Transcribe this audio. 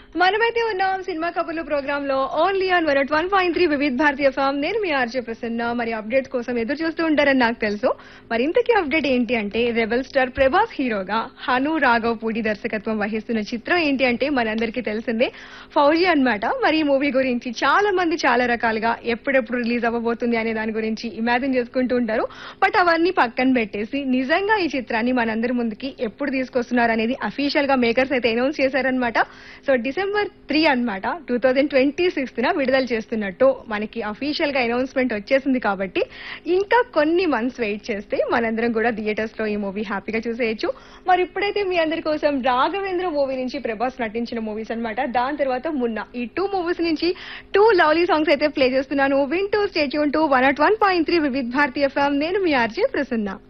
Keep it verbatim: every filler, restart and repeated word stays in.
మనమైతే ఉన్నాం సినిమా కబుర్లు ప్రోగ్రామ్ లో only on one one point three వివిధ భారతీయ ఫామ్. నేను మీ ఆర్జే ప్రసన్న. మరి అప్డేట్స్ కోసం ఎదురు చూస్తూ ఉంటారని నాకు తెలుసు. మరి ఇంతకీ అప్డేట్ ఏంటి అంటే, రెబల్ స్టార్ ప్రభాస్ హీరోగా హను రాఘవ్ పూడి దర్శకత్వం వహిస్తున్న చిత్రం ఏంటి అంటే మనందరికీ తెలిసిందే, ఫౌజీ అన్నమాట. మరి ఈ మూవీ గురించి చాలా మంది చాలా రకాలుగా ఎప్పుడెప్పుడు రిలీజ్ అవ్వబోతుంది అనే దాని గురించి ఇమాజిన్ చేసుకుంటూ ఉంటారు. బట్ అవన్నీ పక్కన పెట్టేసి నిజంగా ఈ చిత్రాన్ని మనందరి ముందుకి ఎప్పుడు తీసుకొస్తున్నారు అనేది అఫీషియల్ గా మేకర్స్ అయితే అనౌన్స్ చేశారనమాట. సో డిసెంబర్ త్రీ అన్నమాట టూ థౌజండ్ ట్వంటీ సిక్స్త్ న విడుదల చేస్తున్నట్టు మనకి అఫీషియల్ గా అనౌన్స్మెంట్ వచ్చేసింది. కాబట్టి ఇంకా కొన్ని మంత్స్ వెయిట్ చేస్తే మనందరం కూడా థియేటర్స్ లో ఈ మూవీ హ్యాపీగా చూసేయచ్చు. మరి ఇప్పుడైతే మీ అందరి కోసం రాఘవేంద్ర మూవీ నుంచి ప్రభాస్ నటించిన మూవీస్ అన్నమాట. దాని తర్వాత మున్నా, ఈ టూ మూవీస్ నుంచి టూ లవ్లీ సాంగ్స్ అయితే ప్లే చేస్తున్నాను. వింటూ stay tune to one not one point three వివిధ భారతీయ ఎఫ్ఎం. నేను మీ ఆర్జే ప్రసన్న.